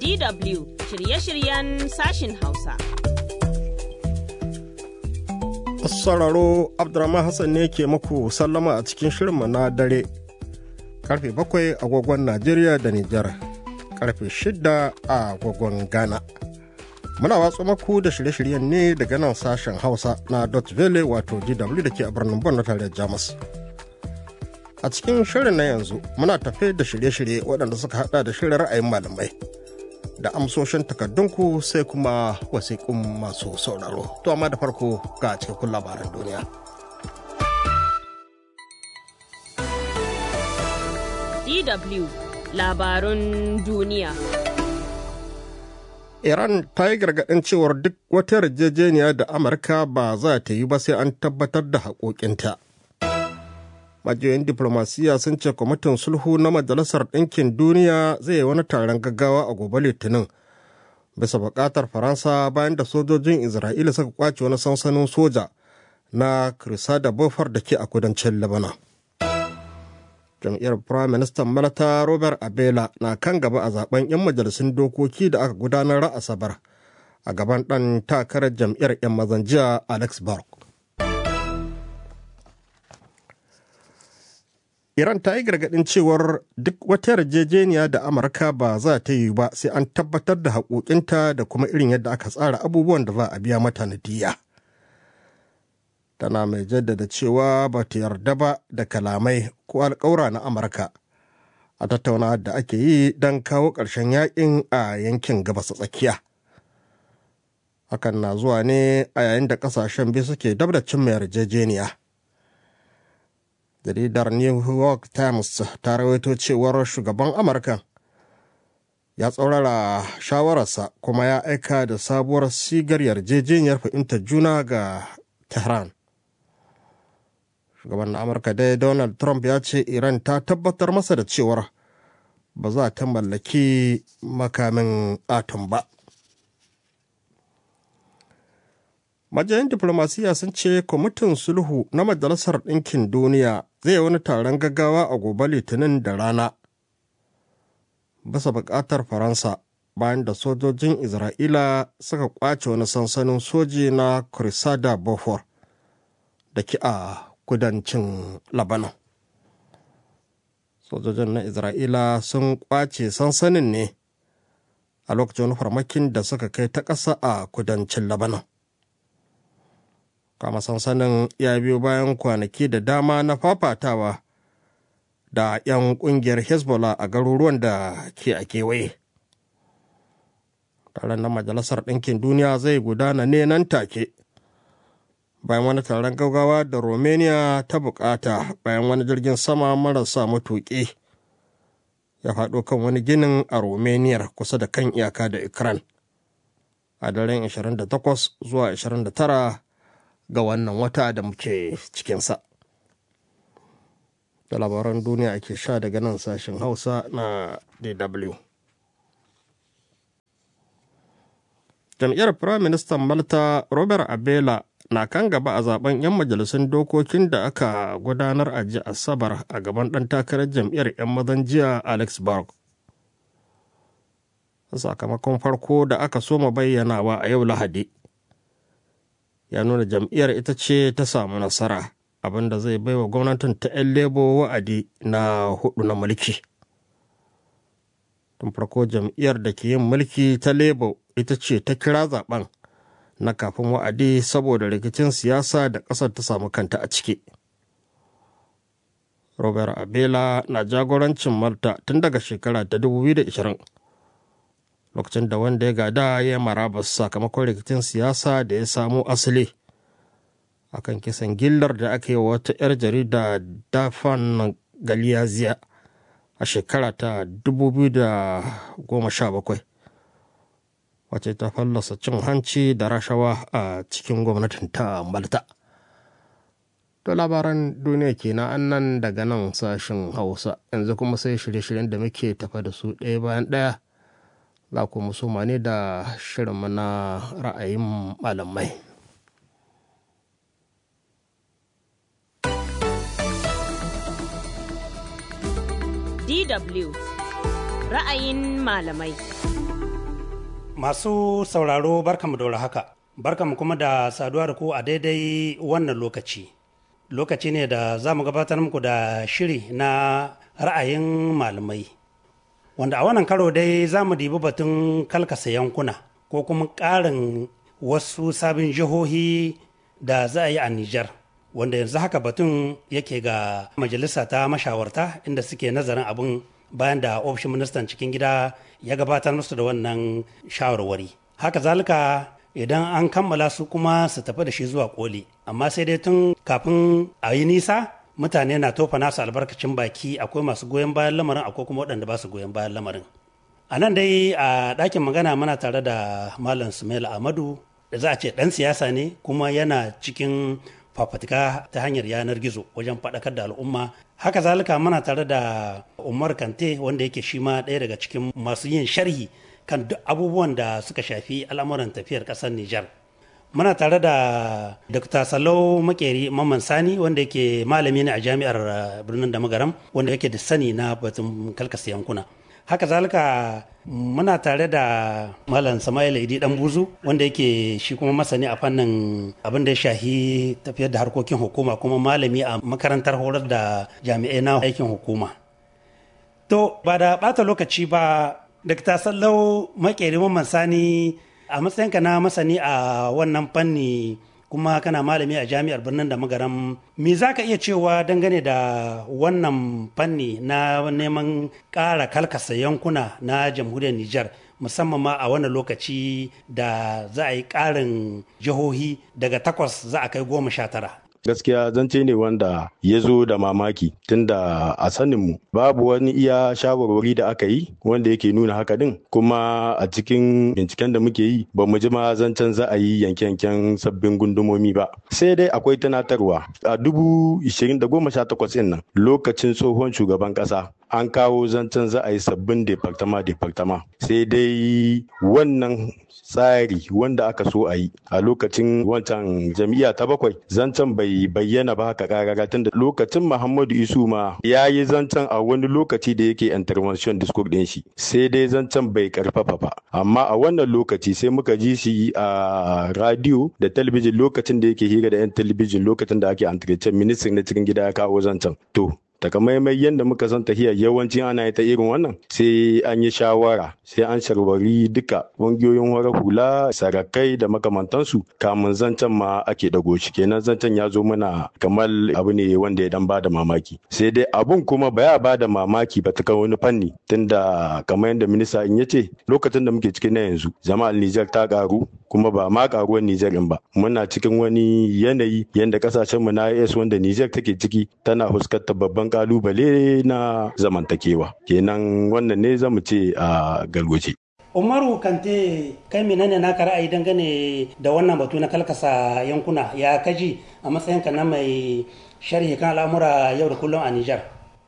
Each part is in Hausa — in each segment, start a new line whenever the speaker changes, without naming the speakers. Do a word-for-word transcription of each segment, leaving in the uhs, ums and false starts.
D W shirye-shiryen sashin Hausa.
Sauraro Abdurrahman Hassan ne ke muku sallama a cikin shirinmu na dare. Karfe bakwai agogon Najeriya da Nijar. Karfe shida a agogon Ghana. Muna watsa maku da shirye-shiryen ne daga nan sashen Hausa na Dutch Valley wato D W da ke a birnin Bonn na tarayyar Jamus. A cikin shirin na yanzu muna tafe da shirye-shirye waɗanda suka hada da shirin ra'ayin malamai da amsoshin takardunku sai kuma wasiƙun masu sauraro. To amma da farko ga cikakkun labaran duniya.
D W labarun duniya.
Iran ta yi gargaɗin cewar duk wata yarjejeniya da Amurka ba za ta yi ba sai an tabbatar da haƙoƙinta. Majiyoyin diplomasiya sun ce kwamitin sulhu na Majalisar Ɗinkin Duniya zai yi wani taron gaggawa a gobe Litinin bisa buƙatar Faransa bayan da sojojin Isra'ila suka kwace wani sansanin soja na Kirsada Bofar da ke a kudancin Lebanon. Jam'iyyar Prime Minister Malta Robert Abela na kan gaba a zaben 'yan majalisun dokoki da aka gudanar a Asabar a gaban ɗan takarar jam'iyyar 'yan mazan jiya Alex Bark. Iran ta yi gargaɗin cewar duk wata yarjejeniya da Amurka ba za ta yi ba sai an tabbatar da haƙoƙinta da kuma irin yadda aka tsara abubuwan da za a biya mata na diyya. Tana mai jaddada cewa ba ta yarda ba da kalamai ko alƙawura na Amurka a tattaunawa da ake yi don kawo ƙarshen yaƙin a yankin gabas tsakiya. Hakan na zuwa ne a yayin da ƙasashen biyu suke dab da cimma yarjejeniya. Jaridar New York Times ta rawaito cewar shugaban Amurka ya tsaurara shawararsa kuma ya aika da sabuwar sigar yarjejeniyar fahimtar juna ga Tehran. Shugaban Amurka dai Donald Trump ya ce Iran ta tabbatar masa da cewar ba za ta mallaki makamin atom ba. Majiyoyin diplomasiya sun ce kwamitin sulhu na Majalisar Ɗinkin Duniya zai yi wani taron gaggawa a gobe Litinin da rana bisa buƙatar Faransa bayan da sojojin Isra'ila suka ƙwace wani sansanin soji na Kirsada Bofar da ke a kudancin Lebanon. Sojojin na Isra'ila sun ƙwace sansanin ne a lokacin farmakin da suka kai ta ƙasa a kudancin Lebanon. Kama sansanin ya biyo bayan kwanaki da dama na fafatawa da 'yan ƙungiyar Hezbollah a garuruwan da ke a kewaye. Taron na Majalisar Ɗinkin Duniya zai gudana ne nan take bayan wani taron gaggawa da Romania ta bukata bayan wani jirgin sama marasa matuƙi ya faɗo kan wani ginin a Romania kusa da kan iyaka da Ukraine a daren ashirin da takwas zuwa ashirin da tara ga wannan wata da muke cikinsa. Da labaran duniya ake sha daga nan sashen Hausa na D W. Jam'iyyar Prime Minister Malta Robert Abela na kan gaba a zaben 'yan majalisun dokokin da aka gudanar a jiya Asabar a gaban ɗan takarar jam'iyyar 'yan mazan jiya Alex Bark. Sakamakon farko da aka soma bayyanawa a yau Lahadi ya nuna jam'iyyar ita ce ta samu nasara, abinda zai baiwa gwamnatin ta 'yan lebo wa'adi na hudu na mulki. Tun farko jam'iyyar da ke yin mulki ta lebo ita ce ta kira zaben na kafin wa'adi saboda rikicin siyasa da ƙasar ta samu kanta a ciki. Robert Abela na jagorancin Malta tun daga shekara ta dubu biyu da ashirin. Lokacin da wanda ya gada ya marabas sakamakon rikicin siyasa da ya samo asali akan kisan gillar da aka yi wa wata 'yar jarida Dafan Galiazia a shekara ta dubu biyu da goma sha bakwai wacce ta fallasa cin hanci da rashawa a cikin gwamnatin ta Malta. To labaran duniya kenan annan daga nan sashen Hausa, yanzu kuma sai shirye-shiryen da muke tafa da su ɗaya bayan ɗaya. Za ku musuma ne da shirinmu na ra'ayin malamai.
D W Ra'ayin malamai.
Masu sauraro barkamu da haka. Barkamu kuma da saduwa da ku a daidai wannan lokaci. Lokaci ne da za mu gabatar muku da shiri na ra'ayin malamai. Wanda a wannan karo dai za mu dibi batun kalkasa yankuna ko kuma ƙarin wasu sabin jihohi da za a yi a Nijar. Wanda yanzu haka batun yake ga majalisa ta mashawarta inda suke nazarin abin bayan da ofishin ministan cikin gida ya gabatar musu da wannan shawarwari. Haka zalika idan an kammala su kuma su tafi da shi zuwa koli. Amma sai dai tun kafin a yi nisa mutane na tofa nasu albarkacin baki, akwai masu goyon bayan lamarin akwai kuma waɗanda ba su goyon bayan lamarin. A nan dai a ɗakin magana muna tare da Malam Sumaila Ahmadu da za a ce ɗan siyasa ne kuma yana cikin fafatika ta hanyar yanar gizo wajen faɗakar da al'umma. Haka zalika muna tare da Umar Kante wanda yake shi ma ɗaya daga cikin masu yin sharhi kan duk abubuwan da suka shafi al'amuran tafiyar ƙasar Nijar. Muna tare da Dokta Sallau Makeri Mamman Sani wanda yake malami ne a jami'ar birnin da Magaram wanda yake da sani na batun kalkasa yankuna. Haka zalika muna tare da Malam Sama'ila Idi Dan Buzu wanda yake shi kuma masani a fannin abin da ya shahi tafiyar da harkokin hukuma kuma malami a makarantar horar da jami'ai na aikin hukuma. To ba da bata lokaci ba, Dokta Sallau Makeri Mamman Sani, a matsayinka na masani a wannan fanni kuma kana malami a jami'ar birnin da Magaram, me za ka iya cewa dangane da wannan fanni na neman ƙara kalkasa yankuna na jamhuriyar Nijar, musamman ma a wannan lokaci da za a yi ƙarin jihohi daga takwas za a kai goma sha tara?
Gaskiya zance ne wanda ya zo da mamaki, tunda a saninmu babu wani iya shawarwari da aka yi wanda yake nuna haka din, kuma a cikin binciken da muke yi ba mu ji ma zancen za a yi yanke-yanken sabbin gundumomi ba. Sai dai akwai tunatarwa a dubu ishirin da goma sha takwas nan lokacin tsohon shugaban kasa an kawo zancen za a yi sabbin departama-departama, sai dai wannan tsari wanda aka so a yi a lokacin wancan jam'iyya ta bakwai zancen bai bayyana ba haka karara, tunda lokacin Muhammadu Isu ma ya yi zancen a wani lokaci da yake intervention discourse din shi, sai dai zancen bai karfafa ba. Amma a wannan lokaci sai muka ji shi a radio da talabijin lokacin da yake hira da 'yan talabijin lokacin da ake entretien ministan na cikin gida ya kawo zancen. To takamaimai yadda muka san tahiyar yawanci ana yi ta irin wannan sai an yi shawara, sai an sharwari duka ƙungiyoyin wara hula, sarakai da makamantansu kamun zancen ma ake dago shi. Kenan zancen ya zo mana kamar abu ne wanda ya dan bada mamaki, sai dai abun kuma ba ya bada mamaki ba ta kan wani fanni, tunda kamar yadda minista in yace lokacin da muke cikin na yanzu jama'ar Nijar ta karu, kuma ba ma karuwar Nijar in ba, muna cikin wani yanayi yadda kasashen mu na I S wanda Nijar take ciki tana fuskantar babban kalubale na zamantakewa. Kenan wannan ne zamu ce a galwace.
Umaru Kante, kai menene naka ra'ayi dangane da wannan batu na kalkasa yankuna, ya kaji a matsayinka na mai sharhi kan al'amura yau da kullum a Nijar?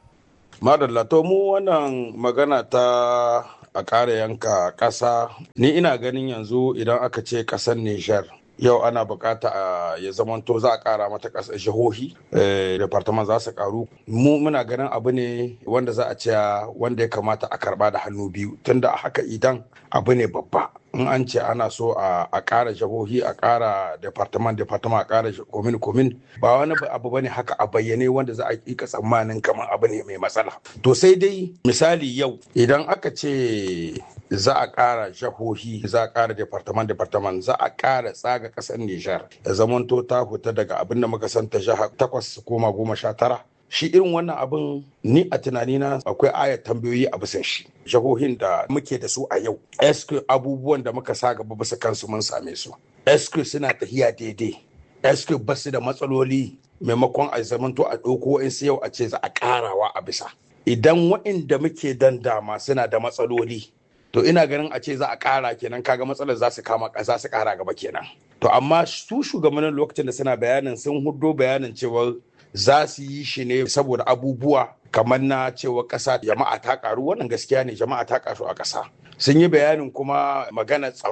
Madalla, to mu wannan magana ta a ƙara yanka ƙasa, ni ina ganin yanzu idan aka ce ƙasar Nijar yau ana bukata a ya zamanto za a kara mata kasar jihohi, departament za su karu. Mu muna ganin abu ne wanda za a ce wanda ya kamata a karba da hannu biyu, tunda a haka idan abu ne babba in an ce ana so a kara jihohi, a kara departament departament a kara komin komin, ba wani abu bane haka a bayyane wanda za a yi ka tsammanin kamar abu ne mai matsala. To sai dai misali yau idan aka ce za a ƙara jihohi, za a ƙara departament departament, za a ƙara tsaga ƙasar Nijar ya zamanto ta fita daga abin da muka santa jiha takwas koma goma sha tara. Shi irin wannan abin ni a tunanina akwai ayat tambayoyi a bisan shi. Jihohin da muke da su a yau, eske abubuwan da muka sa gaba bisa kansu mun same su, eske suna tafiya daidai, eske ba su da matsaloli, maimakon a zamanto a ɗauko wa'insu yau a ce za a ƙarawa a bisa. Idan wa'inda muke dan dama suna da matsaloli, to ina ganin a ce za a ƙara kenan kaga matsalar za su kama za su ƙara gaba kenan. To amma su shugabannin lokacin da suna bayanin sun hudo bayanin cewa za su yi shi ne saboda abubuwa kamar na cewa ƙasa jama'a ta ƙaru, wannan gaskiya ne, jama'a ta ƙaru a ƙasa. Sun yi bayanin kuma magana tsaro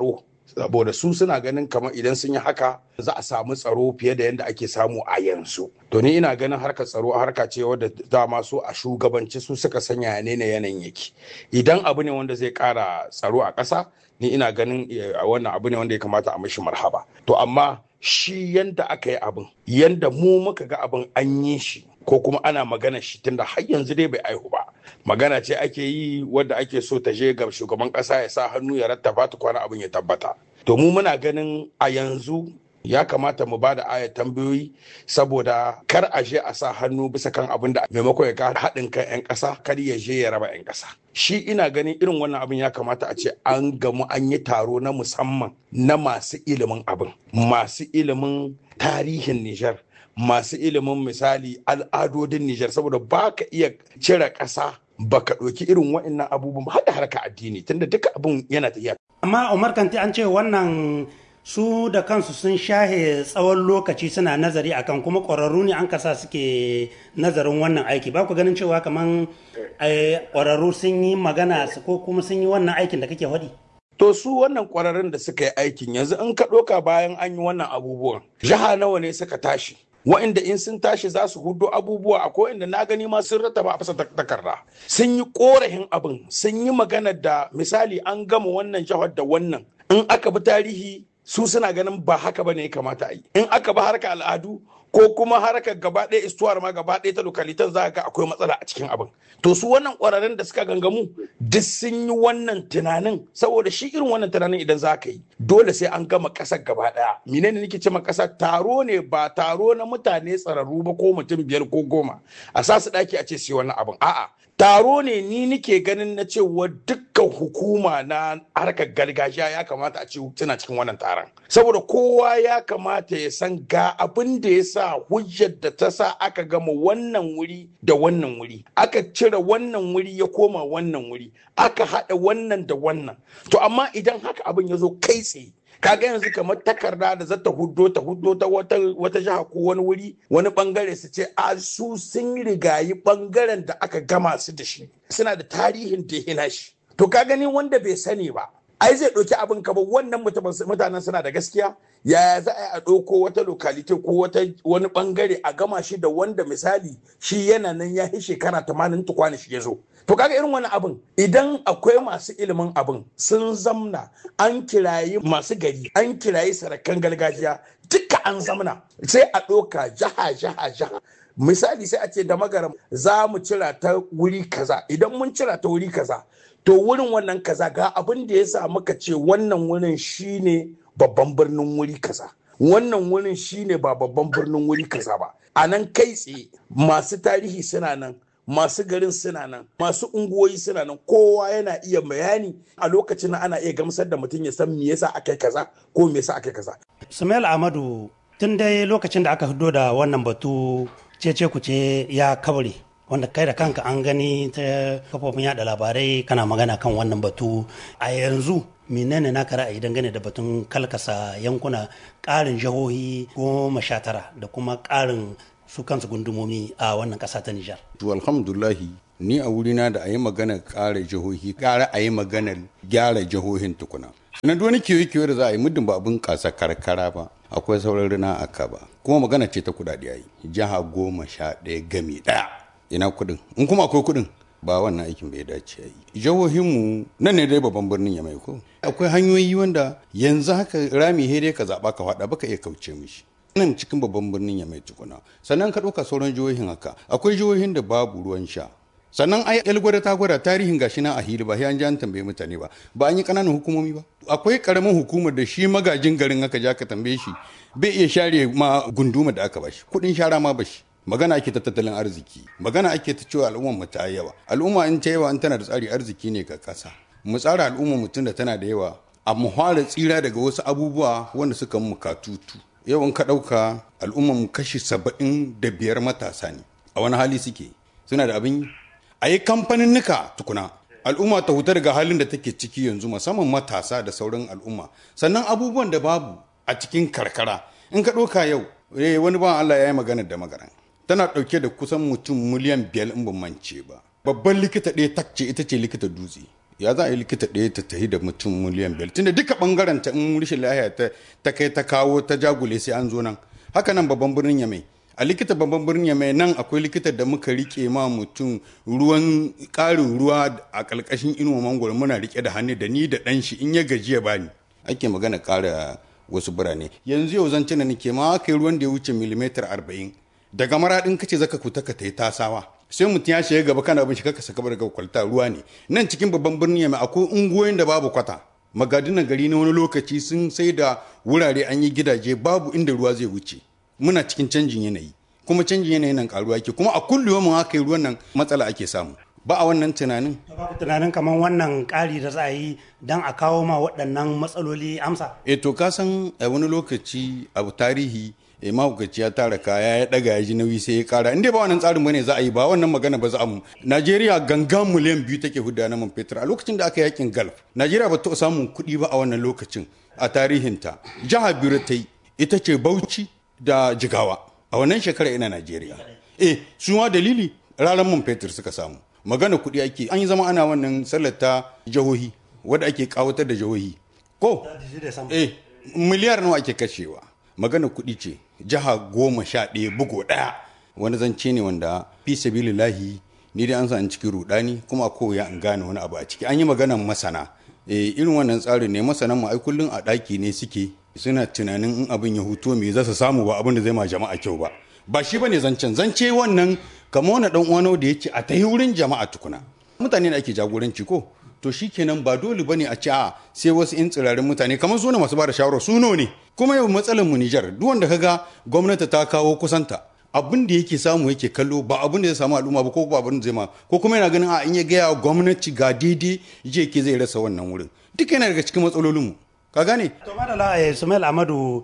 saboda su suna ganin kamar idan sun yi haka za a samu tsaro fiye da yadda ake samu a yanzu. To ni ina ganin harkar tsaro harka ce wadda dama su a shugabanci su suka sanya ne na yanayin yake. Idan abu ne wanda zai kara tsaro a ƙasa, ni ina ganin wannan abu ne wanda ya kamata a mishi marhaba. To amma shi yanda aka yi abin, yanda mu muka ga abin an yi shi ko kuma ana magana shi tunda har yanzu dai bai aihu ba. Magana ce ake yi wadda ake so ta je ga shugaban ƙasa ya sa hannu ya rattaba ta kwana abin ya tabbata. To mu muna ganin a yanzu ya kamata mu bada aya tambayoyi saboda kar a je a sa hannu bisa kan abin da maimakon ya ka haɗin kan 'yan ƙasa kar ya je ya raba 'yan ƙasa. Shi ina ganin irin wannan abin ya kamata a ce an gamu an yi taro na musamman na masu ilimin abin, masu ilimin tarihin Nijar, masu ilimin misali al'adodin Nijar, saboda ba ka iya cire ƙasa baka ɗauki irin waɗannan abubuwan har da harka addini tunda duka abin yana tafiya.
Amma Umar Kanti an ce wannan su da kansu sun shahe tsawon lokaci suna nazari akan kuma ƙwararru ne an kasa suke nazarin wannan aiki. Ba ku ganin cewa kaman ƙwararru sun yi magana ko kuma sun yi wannan aikin da kake faɗi?
To su wannan ƙwararrun da suka yi aikin yanzu in ka ɗauka bayan an yi wannan abubuwan, jiha nawa ne suka tashi? Wa'inda in sun tashi za su hudo abubuwa akwai inda na gani ma sun rattaba a fasa takarda sun yi korafin abin, sun yi magana da misali an gama wannan jihar da wannan, in aka bi tarihi su suna ganin ba haka bane ya kamata a yi, in aka bi harkar al'adu ko kuma harkar gaba ɗaya istuwar ma gaba ɗaya ta lokalitan za ga akwai matsala a cikin abin. To su wannan ƙwararrun da suka gangamu duk sun yi wannan tunanin, saboda shi irin wannan tunanin idan za ka yi dole sai an gama ƙasar gaba ɗaya. Menene nake ce ma ƙasa? Taro ne, ba taro na mutane tsararru ba ko mutum biyar ko goma a sa su ɗaki a ce su yi wannan abin. A'a, taro ne ni nike ganin na cewa dukkan hukuma na harkar gargajiya ya kamata a ce tana cikin wannan taron, saboda kowa ya kamata ya san ga abin da ya sa hujjar da ta sa aka gama wannan wuri da wannan wuri, aka cire wannan wuri ya koma wannan wuri, aka haɗa wannan da wannan. To amma idan haka abin ya zo kai tsaye, kaga yanzu kamar takarda da zata huddo ta huddo ta wata wata jiha ko wani wuri wani bangare su ce a su sun rigayi bangaren da aka gama su da shi, suna da tarihin da ya shi. To ka gani wanda bai sani ba ai zai ɗauki abin ka ba wannan mutanen suna da gaskiya, yaya za a yi a ɗauko wata lokalite ko wata wani bangare a gama shi da wanda misali shi yana nan ya yi shekara tamanin tukwane shi ya zo. To kaga irin wani abin idan akwai masu ilimin abin sun zamna an kirayi masu gari an kirayi sarakan gargajiya duka an zamna sai a ɗauka jaha jaha jaha misali sai a ce da magaram za mu cira ta wuri kaza, idan mun cira ta wuri kaza to wurin wannan kaza ga abin da ya sa muka ce wannan wurin shine babban birnin wuri kaza, wannan wurin shine ba babban birnin wuri kaza ba. A nan kai tsaye masu tarihi suna nan, masu garin suna nan, masu unguwoyi suna nan, kowa yana iya bayani a lokacin ana iya gamsar da mutum ya san me yasa aka yi kaza ko me yasa aka yi kaza.
Sumail Ahmadu, tun dai lokacin da aka fito da wannan batu cece kuce ya kaure, wanda kai da kanka an gani ta kafofin yada labarai kana magana kan wannan batu. A yanzu menene naka ra'ayi dangane da batun kalkasa yankuna, ƙarin jihohi goma sha tara da kuma ƙarin su kansu gundumomi a wannan ƙasa ta Nijar?
To alhamdulahi ni a wurina da a yi magana ƙara jihohi ƙara a yi maganar gyara jihohin tukuna. Na wani kiwo-kiwo da za a yi muddin ba abin ƙasa karkara ba akwai sauran rina aka ba, kuma magana ce ta kuɗaɗe a yi jiha goma sha ɗaya gami ɗaya. Ina kuɗin? In kuma akwai kuɗin ba wannan aikin bai dace a yi. Jihohinmu nan ne dai babban birnin ya mai ko. Akwai hanyoyi wanda yanzu haka rami dai ka zaɓa ka faɗa baka iya kauce mishi. Nan cikin babban birnin ya mai tukuna. Sannan ka ɗauka sauran jihohin haka. Akwai jihohin da babu ruwan sha. Sannan ai gwada ta gwada tarihin gashi na a hili ba sai an ji an tambaye mutane ba. Ba an yi ƙananan hukumomi ba. Akwai ƙaramin hukumar da shi magajin garin aka ja ka tambaye shi bai iya share ma gunduma da aka bashi. Kuɗin shara ma bashi. Magana ake ta tattalin arziki, magana ake ta cewa al'ummar mu ta yawa. Al'umma in ta yawa in tana da tsari arziki ne ga ƙasa. Mu tsara al'ummar mutum da tana da yawa, a mu fara tsira daga wasu abubuwa wanda suka mu katutu. Yau in ka ɗauka al'ummar mu kashi saba'in da biyar matasa ne. A wani hali suke? Suna da abin yi? A yi kamfaninnika tukuna. Al'umma ta huta daga halin da take ciki yanzu musamman matasa da sauran al'umma. Sannan abubuwan da babu a cikin karkara. In ka ɗauka yau, wani ban Allah ya yi magana da magaran. Tana ɗauke da kusan mutum miliyan biyar in ban mance ba. Babban likita ɗaya takce ita ce likita dutse. ya za a yi likita ɗaya ta tahi da mutum miliyan biyar tunda duka bangaren ta in rashin lahiya ta kai ta kawo ta jagule sai an zo nan. Haka nan babban birnin Yamai, a likita babban birnin Yamai nan akwai likita da muka rike ma mutum ruwan ƙarin ruwa a ƙarƙashin inuwa mangoro muna rike da hannu da ni da ɗan shi in ya gaji ya bani. Ake magana ƙara wasu birane yanzu yau zan cina nake ma kai ruwan da ya wuce milimetar arba'in daga maraɗin kace zaka kuta ka tayi tasawa sai mutum ya shiga gaba kana bin shi kaka saka daga kwalta ruwa ne. Nan cikin babban birni mai akwai unguwoyin da babu kwata, magadinan gari na wani lokaci sun sai da wurare an yi gidaje babu inda ruwa zai wuce. Muna cikin canjin yanayi kuma canjin yanayi nan karuwa yake kuma a kullum mun haka ruwan nan matsala ake samu. Ba a wannan tunanin
ba tunanin kamar wannan ƙari da za a yi don a kawo ma waɗannan matsaloli amsa.
E to ka san a wani lokaci abu tarihi e mahaukaci ya tara kaya ya daga ya ji nauyi sai ya kara inda ba wannan tsarin bane za a yi ba wannan magana ba za a mu. Najeriya gangan miliyan biyu take hudda na man fetur a lokacin da aka yakin Gulf. Najeriya ba ta samun kuɗi ba a wannan lokacin a tarihinta. Jiha biyu ta yi ita ce Bauchi da Jigawa a wannan shekara ina Najeriya. Eh su ma dalili ranar man fetur suka samu. Magana kuɗi ake an yi zama ana wannan sallar ta jihohi wadda ake kawatar da jihohi ko eh miliyar nawa ake kashewa. Magana kuɗi ce jiha goma sha ɗaya bugu ɗaya wani zance ne wanda fi sabilillahi ni dai an sa cikin rudani kuma ko ya an gane wani abu a ciki. An yi maganan masana eh irin wannan tsarin ne masanan mu ai kullun a ɗaki ne suke suna tunanin in abin ya huto me za su samu ba abin da zai ma jama'a kyau ba ba shi bane zancen zance wannan kamar wani dan uwano da yake a tahi wurin jama'a tukuna mutane da ake jagoranci ko to shikenan ba dole bane a ce a sai wasu in tsirarin mutane kamar su ne masu bada shawara su ne kuma yau matsalar mu Niger duk wanda kaga gwamnati ta kawo kusanta abin da yake samu yake kallo ba abin da zai samu al'umma ba ko ba abin da zai ma ko kuma yana ganin a in ya gaya gwamnati ga daidai je ke zai rasa wannan wurin duka yana daga cikin matsalolin mu ka gane.
To madala Sumail Amadu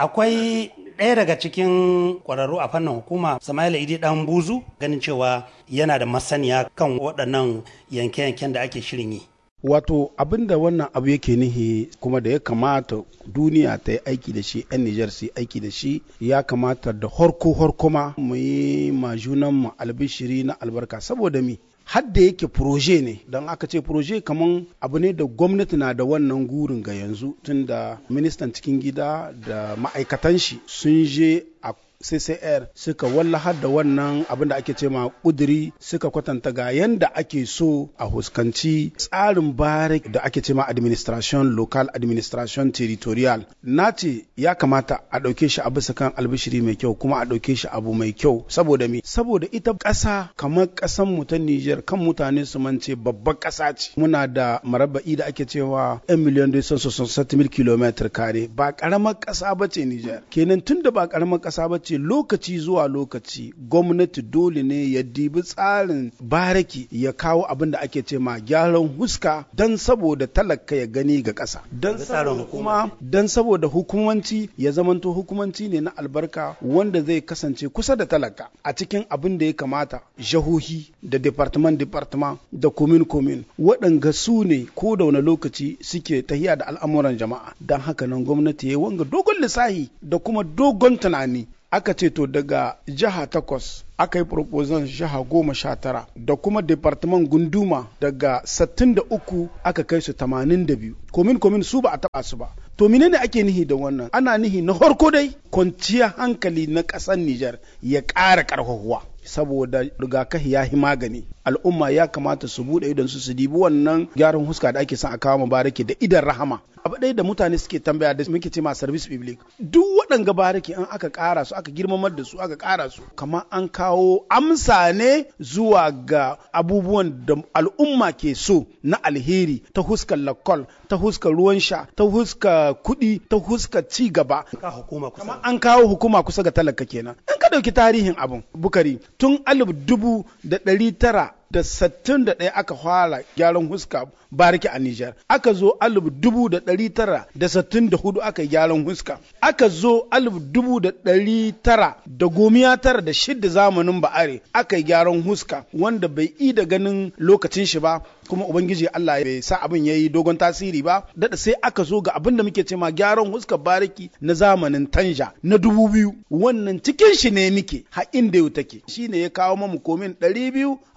akwai ɗaya daga cikin ƙwararru a fannin hukuma Samaila Idi Dan Buzu ganin cewa yana da masaniya kan waɗannan yanke-yanken da ake shirin yi.
Wato abin da wannan abu yake nihi kuma da ya kamata duniya ta yi aiki da shi 'yan Nijar su yi aiki da shi ya kamata da horko horkoma mu yi ma junanmu albishiri na albarka saboda mi hadda yake proje ne don aka ce proje kaman abu ne da gwamnati na da wannan gurin ga yanzu tunda ministan cikin gida da ma'aikatan shi sun je a C C R suka wallahar da wannan abin da ake ce ma kuduri suka kwatanta ga yanda ake so a huskanci tsarin barik da ake ce ma administration local administration territorial na ce ya kamata a ɗauke shi a bisa kan albishiri mai kyau kuma a ɗauke shi abu mai kyau saboda me saboda ita ƙasa kamar ƙasan mu ta Niger kan mutane su mance babbar ƙasa ce muna da marabba'i da ake cewa one million two hundred sixty mil kilometer kare ba ƙaramar ƙasa ba ce Niger kenan tunda ba ƙaramar ƙasa ba ce lokaci zuwa lokaci gwamnati dole ne ya dibi tsarin baraki ya kawo abin da ake ce ma gyaran huska don saboda talaka ya gani ga ƙasa don saboda kuma don saboda hukumanci ya zamanto hukumanci ne na albarka wanda zai kasance kusa da talaka a cikin abin da ya kamata jahohi da department department da komin komin waɗanga su ne ko da wani lokaci suke tahiya da al'amuran jama'a don haka nan gwamnati ya yi wanga dogon lissahi da kuma dogon tunani aka ce to daga jiha takwas aka yi proposal jiha goma sha tara da kuma department gunduma daga sittin da uku aka kai su tamanin da biyu komin komin su ba a taba su ba to menene ake nihi da wannan ana nihi na farko dai kwanciyar hankali na ƙasar Nijar ya ƙara ƙarfafuwa saboda rigakafi ya yi magani al'umma ya kamata su bude idon su su dibi wannan gyaran huska da ake son a kawo mubaraki da idan rahama abu ɗaya da mutane suke tambaya da muke ce ma service public duk waɗanga baraki an aka ƙara su aka girmamar da su aka ƙara su kamar an kawo amsa ne zuwa ga abubuwan da al'umma ke so na alheri ta huskar lakol ta huskar ruwan sha ta huskar kuɗi ta huskar ci gaba kamar an kawo hukuma kusa ga talaka kenan in ka ɗauki tarihin abun bukari tun alif dubu da ɗari tara da sittin da ɗaya aka fara gyaran huska bariki a Nijar. Aka zo alif dubu da ɗari tara da sittin da hudu aka gyaran huska. Aka zo alif dubu da ɗari tara da gomiya tara da shidda zamanin ba'are aka yi gyaran huska wanda bai yi da ganin lokacin shi ba kuma Ubangiji Allah bai sa abin ya yi dogon tasiri ba. Daɗa sai aka zo ga abin da muke ce ma gyaran huska bariki na zamanin Tanja na dubu biyu. Wannan cikin shi ne muke har inda yau take. Shi ne ya kawo mamu komin ɗari biyu a wannan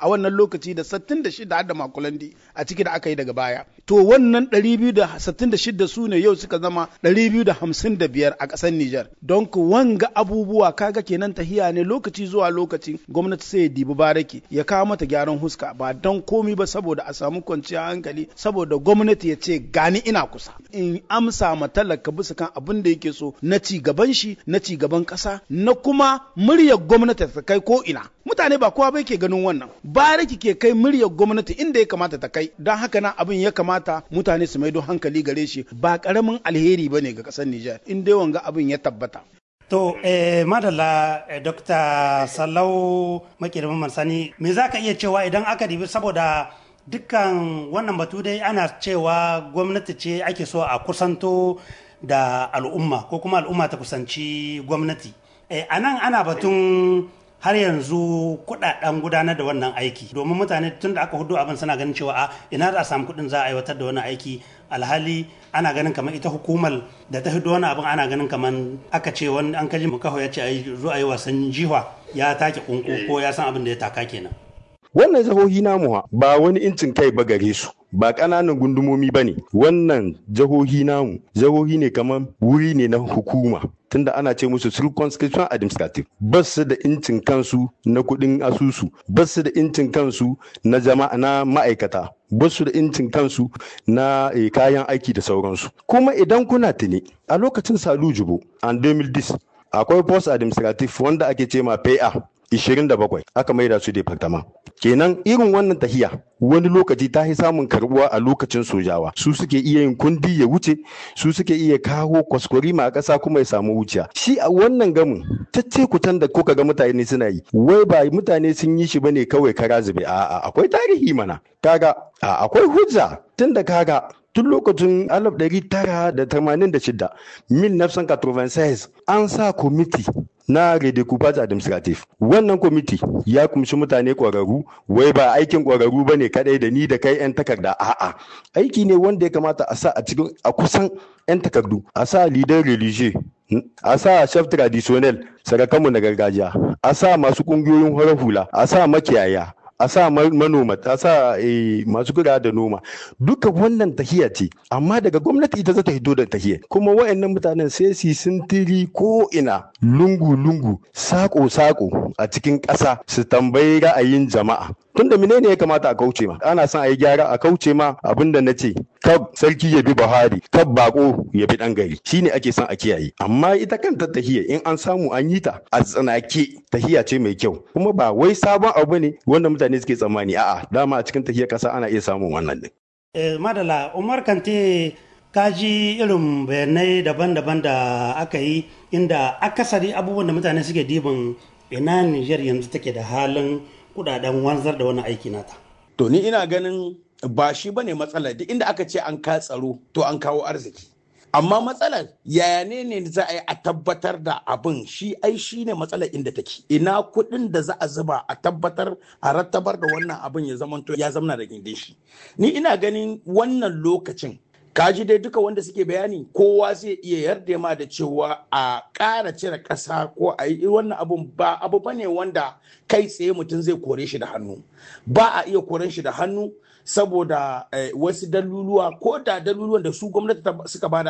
lokaci da sittin da shida har da makulandi a ciki da aka yi daga baya to wannan ɗari biyu da sittin da shida su ne yau suka zama ɗari biyu da hamsin da biyar a ƙasar Nijar don ku wanga abubuwa kaga kenan tahiya ne lokaci zuwa lokaci gwamnati sai ya dibi baraki ya kawo mata gyaran huska ba don komi ba saboda a samu kwanciyar hankali saboda gwamnati ya ce gani ina kusa in amsa ma talaka bisa kan abin da yake so na ci gaban shi na ci gaban ƙasa na kuma muryar gwamnati ta kai ko ina mutane ba kowa bai ke ganin wannan baraki ke kai muryar gwamnati inda ya kamata ta kai don haka nan abin ya kamata mutane su maido hankali gare shi ba karamin alheri bane ga ƙasar Nijar in dai wanga abin ya tabbata.
To, eh, madalla, eh, Dokta Sallau Makirman Mansani, me za ka iya cewa idan aka dibi saboda dukkan wannan batu dai ana cewa gwamnati ce ake so a kusanto da al'umma ko kuma al'umma ta kusanci gwamnati. Eh, a nan ana batun har yanzu kudaden gudanar da wannan aiki domin mutane tun da aka hudu abin suna ganin cewa a ina za a samu kudin za a aiwatar da wannan aiki alhali ana ganin kamar ita hukumar da ta hudu wani abin ana ganin kamar aka ce wani an kaji mukaho ya ce a yi zo a yi wasan jiwa ya take kunku ko ya san abin da ya taka kenan.
Wannan jihohi namu ba wani incin kai ba gare su ba ƙananan gundumomi ba ne wannan jihohi namu jihohi ne kamar wuri ne na hukuma tunda ana ce musu circumscription administrative ba su da incin kansu na kuɗin asusu ba su da incin kansu na jama'a na ma'aikata ba su da incin kansu na eh, kayan aiki da sauransu kuma idan kuna tuni a lokacin Salu Jibo an deux mille dix akwai post administrative wanda ake ce ma P A ishirin da bakwai aka maida su departament kenan irin wannan tahiya wani lokaci ta yi samun karbuwa a lokacin sojawa su suke iya yin kundi ya wuce su suke iya kawo kwaskwarima a ƙasa kuma ya samu wuciya shi a wannan gamin tacce kutan da kuka ga mutane suna yi wai ba mutane sun yi shi bane kawai kara zube a'a akwai tarihi mana kaga akwai hujja tunda kaga tun lokacin alif ɗari tara da tamanin da shida mil nafsan katrovenses an sa kwamiti na redécoupage administratif wannan kwamiti ya kumshi mutane ƙwararru wai ba aikin ƙwararru ba ne kadai da ni da kai 'yan takarda a'a aiki ne wanda ya kamata a sa a cikin a kusan 'yan takardu a sa leader religieux a sa chef traditionnel sarakanmu na gargajiya a sa masu ƙungiyoyin horar hula a sa makiyaya a sa manoma a sa masu kula da noma duka wannan tahiya ce amma daga gwamnati ita za ta hito da tahiya kuma wayannan mutanen sai su sintiri ko ina lungu-lungu sako-sako a cikin ƙasa su tambayi ra'ayin jama'a tunda menene ya kamata a kauce ma ana son a yi gyara a kauce ma abinda na ce kab sarki ya bi Buhari kab bako ya bi dan gari shine ake son a kiyaye amma ita kanta tahiya in an samu an yi ta a tsanake tahiya ce mai kyau kuma ba wai sabon abu ne wanda mutane suke tsammani a'a dama a cikin tahiyar kasa ana iya samun wannan din
eh madala Umar Kante kaji irin bayanai daban-daban da aka yi inda akasari abubuwan da mutane suke diban ina Niger yanzu take da halin kudaden wanzar da wani aiki nata.
To ni ina ganin ba shi bane matsalar duk inda aka ce an ka tsaro to an kawo arziki. Amma matsalar yaya ne ne za a yi a tabbatar da abin shi ai shi ne matsalar inda take. Ina kuɗin da za a zuba a tabbatar a rattabar da wannan abin ya zamanto ya zamana da gindin shi. Ni ina ganin wannan lokacin kaji dai duka wanda suke bayani kowa zai iya yarda ma da cewa a ƙara cire ƙasa ko a yi wannan abun ba abu bane wanda kai tsaye mutum zai kore shi da hannu ba a iya koren shi da hannu saboda wasu daluluwa ko da daluluwan da su gwamnati suka bada